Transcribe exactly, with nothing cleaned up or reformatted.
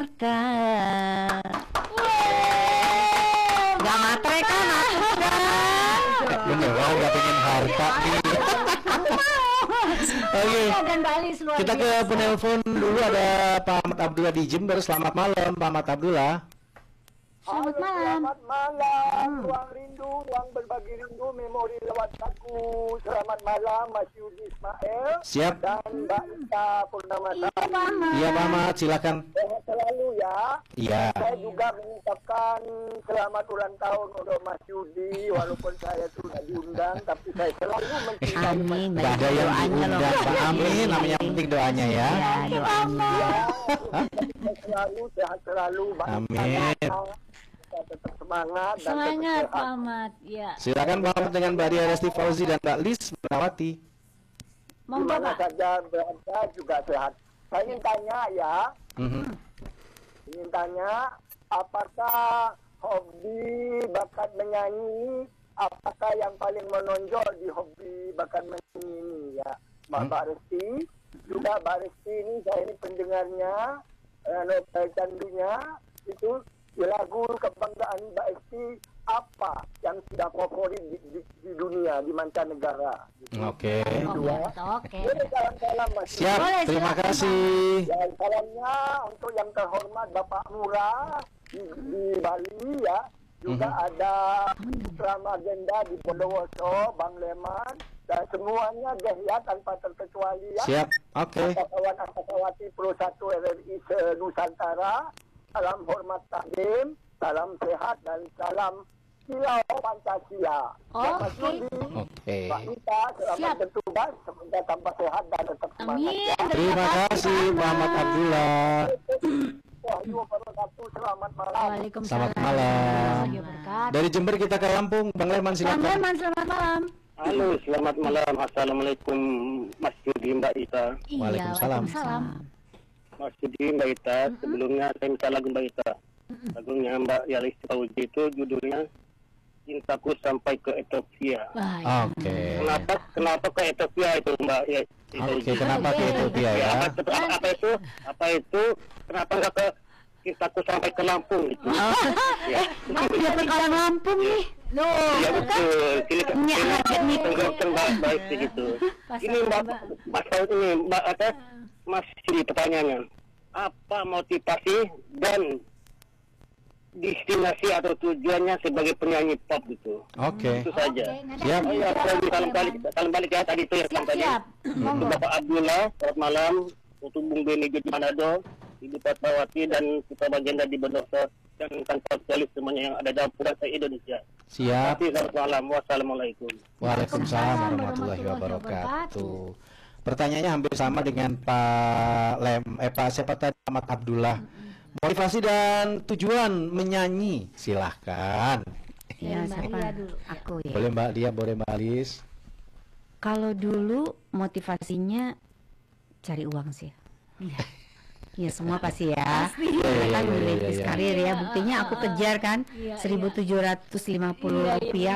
harta. Gak matre kan aku kan? Beneran gak pengen harta nih. Oke, kita ke penelpon dulu, ada Pak Ahmad Abdullah di Jember. Selamat malam Pak Ahmad Abdullah. Selamat malam. Selamat malam, hmm. ruang rindu, ruang berbagi rindu, memori lewat saku. Selamat malam, Mas Yudi Ismail. Siap. Dan Mbak Ita Purnamasa. Iya Pak Ahmad, silakan. Sehat selalu ya. Iya. Saya juga mengucapkan selamat ulang tahun untuk Mas Yudi, walaupun saya sudah diundang, tapi saya selalu mencintai Mas Yudi. Gak ada yang diundang Pak, amin. Namanya penting doanya ya. Ya, doanya. Ya, selalu sehat selalu. Amin. Tetap semangat. Semangat Pak Ahmad. Ya. Silakan Pak Ahmad dengan Mbak Ria Resti Fauzi dan Mbak Lis Merawati. Monggo Dimana Pak. saja berada juga sehat. Saya ingin tanya ya, Mm-hmm. ingin tanya, apakah hobi bakat menyanyi, apakah yang paling menonjol di hobi bakat menyanyi ini ya, Mbak Hmm. Mbak Resti, juga Mbak Resti ini saya ini pendengarnya, eh, candunya itu. Di lagu kebanggaan Mbak Esti apa yang tidak favorit di, di, di dunia, di mancanegara? Oke. Oke. Jadi salam-salam Mas. Siap, Boleh, terima silakan, kasih. Dan salamnya untuk yang terhormat Bapak Murah di, di Bali ya. Juga Mhm. ada Ram Agenda di Bondowoso, Bang Leman, dan semuanya Gehyat tanpa terkecuali ya. Siap, oke. Kawan Angkatawati Pro satu R R I se-Nusantara. Salam hormat takdim, salam sehat dan salam silau Pancasila. Oh, Selamat oke. Yudi, Oke. Pak Ita, selamat Siap. bertugas, semoga tambah sehat dan tetap semangat. Amin. Ya. Terima kasih Pak Ahmad Abdullah. Wahyu wabarakatuh, selamat malam. Waalaikumsalam. Selamat malam. warahmatullahi wabarakatuh. Dari Jember kita ke Lampung, Bang Leman Bang silakan. Leman, selamat malam. Halo, selamat malam. Assalamualaikum Mas Yudi, Mbak Ita. Iya, Waalaikumsalam. Waalaikumsalam. Mas Yudi, Mbak Ita. Sebelumnya saya minta lagu Mbak Ita. Lagunya Mbak Yalis Fauzi itu judulnya Cintaku Sampai ke Ethiopia. Wah, ya. Oke. Kenapa kenapa ke Ethiopia itu Mbak ya? Oke, kenapa ke Ethiopia ya? Apa, apa, apa itu? Apa itu? Kenapa nggak ke Cintaku Sampai ke Lampung itu? Ya. Aku dapat orang Lampung nih. Loh, Ya betul. Sini ke Nyak, nyak, nih. tenggorokan baik gitu. Ini Mbak, Mas Saud ini Mbak apa? Mas ini pertanyaannya. Apa motivasi dan destinasi atau tujuannya sebagai penyanyi pop gitu? Oke. Itu saja. Siap. Oh ya, saya salam balik, salam balik ya tadi itu ya Siap, tadi. siap. Untuk Bapak Abdullah, selamat malam. Untuk Bung Beni di Manado, Ibu Fatmawati dan kita Bagenda di Bondowoso dan kantor sosialis semuanya yang ada dalam puasa Indonesia. Siap. Terima kasih, selamat malam. Wassalamualaikum. Waalaikumsalam warahmatullahi wabarakatuh. Pertanyaannya hampir sama dengan Pak Lem, eh Pak siapa tadi, Ahmad Abdullah. Motivasi dan tujuan menyanyi, silahkan. Ya, Mbak siapa? Lia dulu. Aku ya. Boleh Mbak Dia, boleh Mbak Lis. Kalau dulu motivasinya cari uang sih. Iya. Ya semua pasti ya. Pasti. Kita Iya, iya, kan iya, merintis iya, iya. karir ya. Buktinya aku kejar kan Iya, seribu tujuh ratus lima puluh Iya, iya, rupiah